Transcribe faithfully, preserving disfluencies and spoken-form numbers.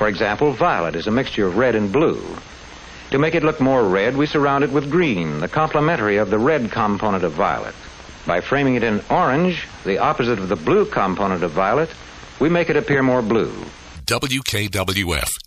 For example, violet is a mixture of red and blue. To make it look more red, we surround it with green, the complementary of the red component of violet. By framing it in orange, the opposite of the blue component of violet, we make it appear more blue. W K W F,